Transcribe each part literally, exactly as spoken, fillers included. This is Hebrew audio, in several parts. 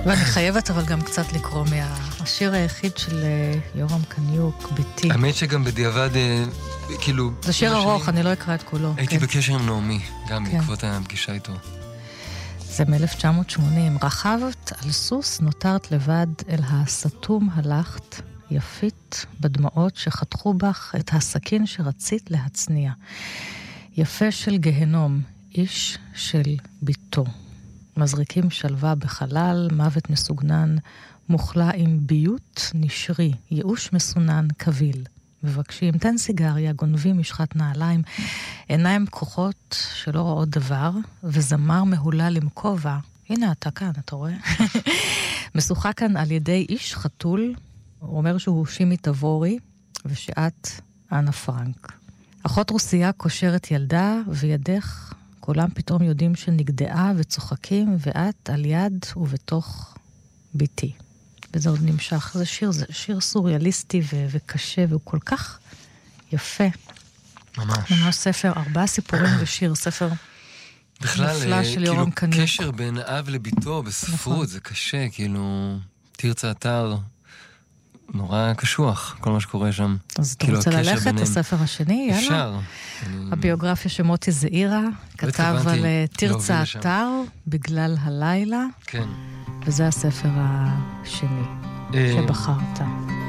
ואני חייבת אבל גם קצת לקרוא מהשיר היחיד של יורם קניוק, ביתי. האמת שגם בדיעבד, כאילו... זה שיר ארוך, אני לא אקרא את כולו. הייתי בקשר עם נעמי, גם בעקבות הפגישה איתו. זה מ-אלף תשע מאות שמונים. רכבת על סוס, נותרת לבד, אל הסתום הלכת, יפית בדמעות שחתכו בך את הסכין שרצית להצניע. יפה של גהנום, איש של ביתו. מזריקים שלווה בחלל, מוות מסוגנן, מוכלה עם ביות נשרי, ייאוש מסונן, קביל. מבקשים, תן סיגריה, גונבים משחת נעליים, עיניים פקוחות שלא רואות דבר, וזמר מהולה למקובה. הנה אתה כאן, אתה רואה? משוחק כאן על ידי איש חתול, הוא אומר שהוא שימי תבורי, ושאת אנה פרנק. אחות רוסייה קושרת ילדה, וידך כולם פתאום יודעים שנגדעה וצוחקים, ואת על יד ובתוך ביתי. וזה עוד נמשך. זה שיר, זה שיר סוריאליסטי ו- וקשה, והוא כל כך יפה. ממש. ממש ספר, ארבעה סיפורים ושיר, ספר נפלא של יורם קניוק. כאילו קשר בין אב לביתו בספרות, נכון. זה קשה, כאילו, תרצה אתר, נורא קשוח, כל מה שקורה שם. אז אתה רוצה ללכת ביניהם. הספר השני, יאללה? אפשר. הביוגרפיה שמוטי זעירה, כתב על תרצה אתר, בגלל הלילה. כן. וזה הספר השני שבחרת.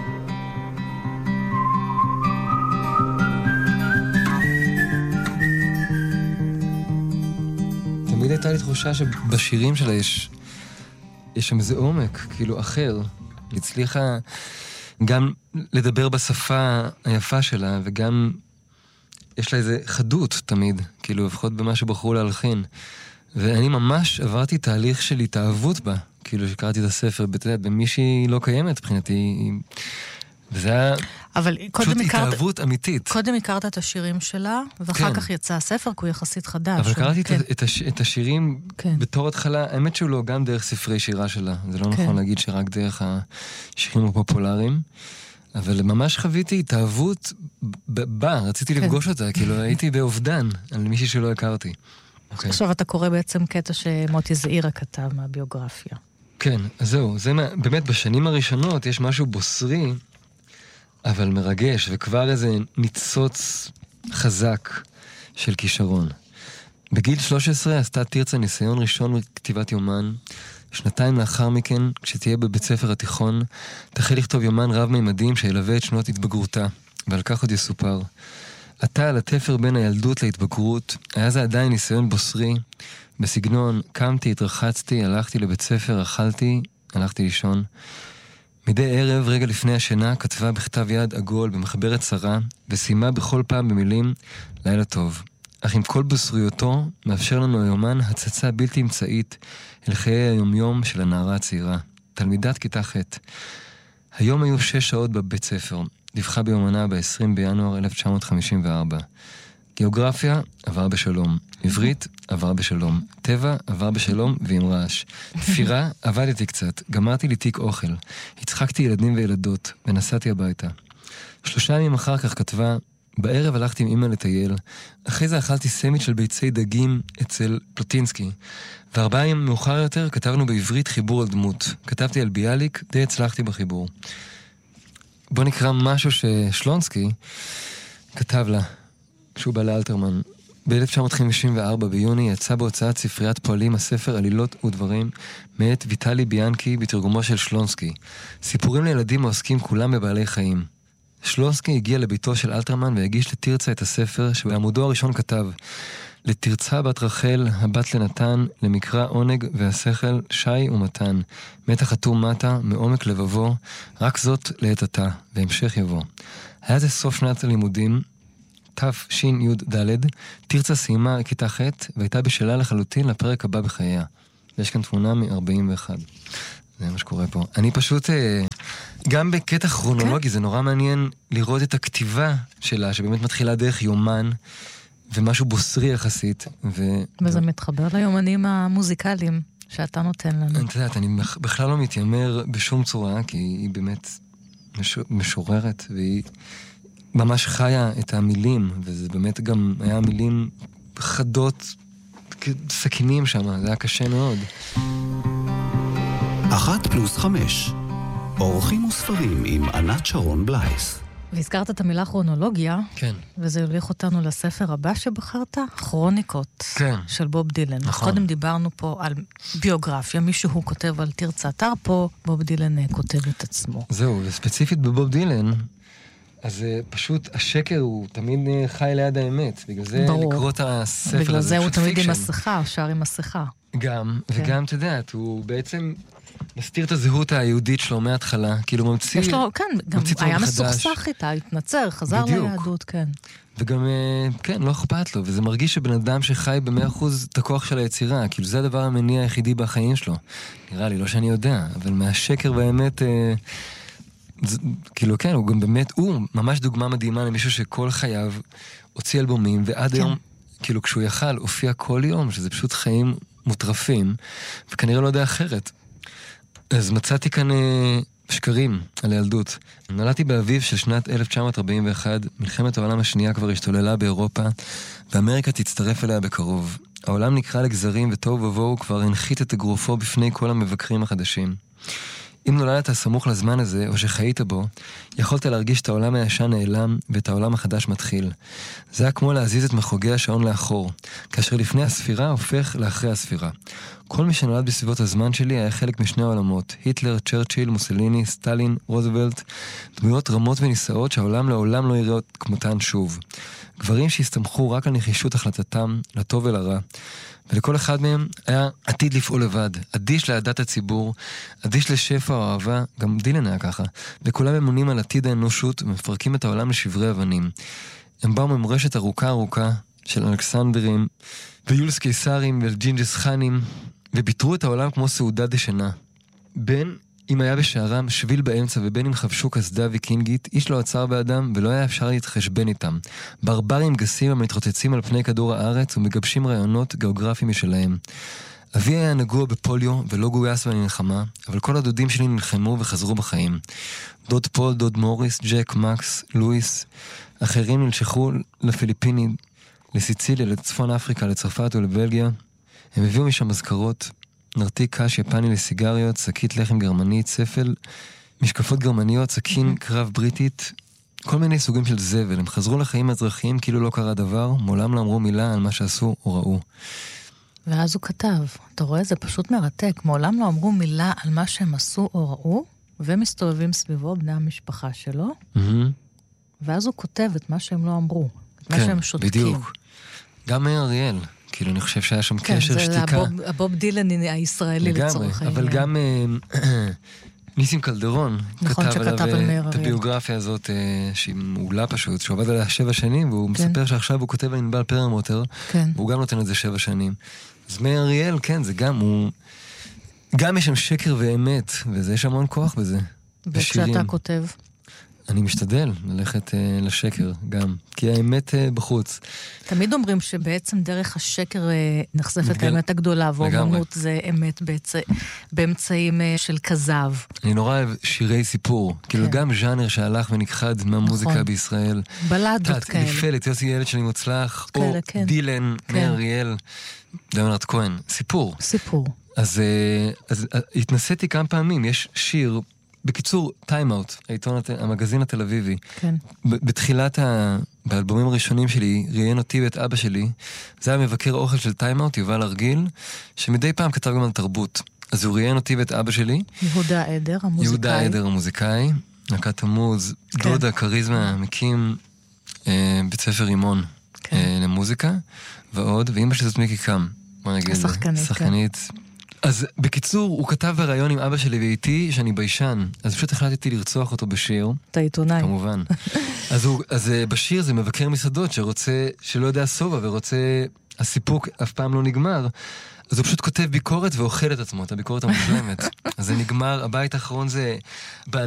תמיד הייתה לי תחושה שבשירים שלה יש, יש שם איזה עומק, כאילו אחר. היא הצליחה גם לדבר בשפה היפה שלה, וגם יש לה איזה חדות תמיד, כאילו לפחות במה שבחרו להלחין. ואני ממש עברתי תהליך של התאהבות בה, כאילו שקראתי את הספר, בתלת, במישהי לא קיימת מבחינתי, וזה היה פשוט התאהבות אמיתית. קודם הכרת את השירים שלה, ואחר כך יצא הספר, כי הוא יחסית חדש. אבל קראתי את השירים בתור התחלה, האמת שהוא לא, גם דרך ספרי שירה שלה, זה לא נכון להגיד שרק דרך השירים הפופולריים, אבל ממש חוויתי התאהבות בה, רציתי לפגוש אותה, כאילו הייתי באובדן על מישהי שלא הכרתי. עכשיו אתה קורא בעצם קטע שמוטי זעירה כתב מהביוגרפיה. כן, אז זהו, זה באמת בשנים הראשונות יש משהו בוסרי, אבל מרגש, וכבר איזה ניצוץ חזק של כישרון. בגיל שלוש עשרה עשתה תרצה ניסיון ראשון בכתיבת יומן, שנתיים לאחר מכן, כשתהיה בבית ספר התיכון, תחל לכתוב יומן רב-מימדים שילווה את שנות התבגרותה, ועל כך עוד יסופר. עתה על התפר בין הילדות להתבגרות, היה זה עדיין ניסיון בוסרי, בסגנון, קמתי, התרחצתי, הלכתי לבית ספר, אכלתי, הלכתי לישון. מדי ערב, רגע לפני השינה, כתבה בכתב יד עגול במחברת צרה, וסיימה בכל פעם במילים, לילה טוב. אך עם כל בוסריותו, מאפשר לנו היומן הצצה בלתי אמצעית אל חיי היומיום של הנערה הצעירה. תלמידת כיתה ח'. היום היו שש שעות בבית ספר. דיווחה ביומנה ב-עשרים בינואר אלף תשע מאות חמישים וארבע. גיאוגרפיה עבר בשלום. עברית עבר בשלום. טבע עבר בשלום ועם רעש. תפירה עבדתי קצת. גמרתי לי תיק אוכל. הצחקתי ילדים וילדות ונסעתי הביתה. שלושה ימים אחר כך כתבה, בערב הלכתי עם אמא לטייל. אחרי זה אכלתי סמיץ' של ביצי דגים אצל פלוטינסקי. וארבעה ימים מאוחר יותר כתבנו בעברית חיבור על דמות. כתבתי על ביאליק, די הצלחתי בחיבור. בוא נקרא משהו ששלונסקי כתב לה, כשהוא בא לאלתרמן. ב-אלף תשע מאות חמישים וארבע ביוני יצא בהוצאת ספריית פועלים הספר עלילות ודברים מאת ויטלי ביאנקי בתרגומו של שלונסקי. סיפורים לילדים העוסקים כולם בבעלי חיים. שלונסקי הגיע לביתו של אלתרמן והגיש לתרצה את הספר שבעמודו הראשון כתב לתרצה בת רחל, הבת לנתן, למקרא עונג והשכל, שי ומתן. מתח חתום מטה, מעומק לבבו, רק זאת לעת עתה, והמשך יבוא. היה זה סוף שנת הלימודים, תש"י-ד', תרצה סיימה כיתה ח' והייתה בשלה לחלוטין לפרק הבא בחייה. ויש כאן תמונה מ-ארבעים ואחת. זה מה שקורה פה. אני פשוט, גם בקטע כרונולוגי, זה נורא מעניין לראות את הכתיבה שלה, שבאמת מתחילה דרך יומן, ומשהו בוסרי יחסית. ו... וזה מתחבר ליומנים המוזיקליים שאתה נותן לנו. אני יודעת, אני בכלל לא מתיימר בשום צורה, כי היא באמת משוררת, והיא ממש חיה את המילים, וזה באמת גם היה מילים חדות, סכינים שם, זה היה קשה מאוד. אחת פלוס חמש. אורחים וספרים עם ענת שרון בלייס. והזכרת את המילה כרונולוגיה, כן. וזה הוליך אותנו לספר הבא שבחרת, כרוניקות, כן. של בוב דילן. נכון. קודם דיברנו פה על ביוגרפיה, מישהו כותב על תרצה אתר, פה בוב דילן כותב את עצמו. זהו, וספציפית בבוב דילן, אז פשוט השקר הוא תמיד חי ליד האמת, בגלל זה ברור. לקרוא את הספר הזה, בגלל זה הוא תמיד פיקשן. עם מסכה, שר עם מסכה. גם, כן. וגם, אתה יודעת, הוא בעצם מסתיר את הזהות היהודית שלו מההתחלה, כאילו ממציא... יש לו, כן, גם ממציא היה מחדש. מסוכסך איתה, התנצר, חזר בדיוק. ליהדות, כן. וגם, כן, לא אכפת לו, וזה מרגיש שבן אדם שחי במאה אחוז את הכוח של היצירה, כאילו זה הדבר המניע היחידי בחיים שלו. נראה לי, לא שאני יודע, אבל מהשקר והאמת, אה, זה, כאילו, כן, הוא גם באמת, הוא ממש דוגמה מדהימה למישהו שכל חייו הוציא אלבומים, ועד כן. היום, כאילו, כשהוא יכל, הופיע כל יום, שזה פשוט חיים מוטרפים, וכנראה לא יודע אחרת. אז מצאתי כאן אה, שקרים על הילדות. נולדתי באביב של שנת אלף תשע מאות ארבעים ואחת, מלחמת העולם השנייה כבר השתוללה באירופה, ואמריקה תצטרף אליה בקרוב. העולם נקרא לגזרים וטוב ובואו כבר הנחית את אגרופו בפני כל המבקרים החדשים. אם נולדת סמוך לזמן הזה, או שחיית בו, יכולת להרגיש את העולם הישן נעלם ואת העולם החדש מתחיל. זה היה כמו להזיז את מחוגי השעון לאחור, כאשר לפני הספירה הופך לאחרי הספירה. כל מי שנולד בסביבות הזמן שלי היה חלק משני העולמות, היטלר, צ'רצ'יל, מוסליני, סטלין, רוזוולט, דמויות רמות ונישאות שהעולם לעולם לא יראה כמותן שוב. גברים שהסתמכו רק על נחישות החלטתם, לטוב ולרע, ולכל אחד מהם היה עתיד לפעול לבד, אדיש לעדת הציבור, אדיש לשפע או אהבה, גם דילן היה ככה, וכולם אמונים על עתיד האנושות ומפרקים את העולם לשברי אבנים. הם באו ממורשת ארוכה ארוכה של אלכסנדרים, ויולס קיסרים וג'ינג'ס חאנים, וביטרו את העולם כמו סעודה דשנה. בין אם היה בשערם שביל באמצע ובין אם חבשו כסדה ויקינגית, איש לא עצר באדם ולא היה אפשר להתחשבן איתם. ברברים גסים המתרוצצים על פני כדור הארץ ומגבשים רעיונות גיאוגרפיים משלהם. אבי היה נגוע בפוליו ולא גויס במלחמה, אבל כל הדודים שלי נלחמו וחזרו בחיים. דוד פול, דוד מוריס, ג'ק, מקס, לואיס, אחרים נלשכו לפיליפינים, לסיציליה, לצפון אפריקה, לצרפת ולבלגיה. הם הביאו משם מזכרות, נרתיק קש יפני לסיגריות, שקית לחם גרמנית, ספל, משקפות גרמניות, סכין קרב בריטית, כל מיני סוגים של זבל. הם חזרו לחיים האזרחיים כאילו לא קרה דבר, מעולם לא אמרו מילה על מה שעשו או ראו. ואז הוא כתב, אתה רואה, זה פשוט מרתק, מעולם לא אמרו מילה על מה שהם עשו או ראו, ומסתובבים סביבו בני המשפחה שלו, Mm-hmm. ואז הוא כותב את מה שהם לא אמרו, את מה כן, שהם שותקים. בדיוק. גם מאיר אריאל, כאילו אני חושב שהיה שם כן, קשר זה שתיקה. הבוב, הבוב דילן הישראלי לגמרי, לצורך העניין. אבל גם ניסים קלדרון נכון, כתב שכתב עליו על מאיר את אריאל. הביוגרפיה הזאת שהיא מעולה פשוט, שהוא עבד עליה שבע שנים, והוא כן. מספר שעכשיו הוא כותב על ענבל פרלמוטר, כן. והוא גם נותן את זה שבע שנים. אז מאיר אריאל, כן, זה גם, הוא... גם יש שם שקר ואמת, וזה יש המון כוח בזה. וכשאתה כותב... אני משתדל ללכת uh, לשקר גם, כי האמת uh, בחוץ. תמיד אומרים שבעצם דרך השקר uh, נחשפת מתגל... האמת הגדולה, ואומנות זה אמת בעצ... באמצעים uh, של כזב. אני נורא אוהב שירי סיפור, כן. כאילו גם ז'אנר שהלך ונכחד מהמוזיקה נכון. בישראל. בלדות כאלה. נפלת, יוסי ילד שלי מוצלח, כאלה, או כן. דילן, כן. מאיר אריאל, דמנרד כהן, סיפור. סיפור. אז, אז, אז התנסיתי כמה פעמים, יש שיר... בקיצור, טיים אאוט, העיתון, המגזין התל אביבי. כן. בתחילת ה... באלבומים הראשונים שלי, ראיין אותי ואת אבא שלי, זה היה מבקר אוכל של טיים אאוט, יובל ארגיל, שמדי פעם כתב גם על תרבות. אז הוא ראיין אותי ואת אבא שלי. יהודה עדר, המוזיקאי. יהודה עדר, המוזיקאי. להקת תמוז, כן. דודה, קריזמה, מקים אה, בית ספר רימון כן. אה, למוזיקה, ועוד, ואמא שלי זאת מיקי קם. מה נגיד? השחקנית. שחקנית. כן. אז בקיצור, הוא כתב בראיון עם אבא שלי ואיתי שאני ביישן, אז פשוט החלטתי לרצוח אותו בשיר. אתה עיתונאי. כמובן. אז, הוא, אז בשיר זה מבקר מסעדות שרוצה, שלא יודע סובה ורוצה, הסיפוק אף פעם לא נגמר, אז הוא פשוט כותב ביקורת ואוכל את עצמו, את הביקורת המושלמת. אז זה נגמר, הבית האחרון זה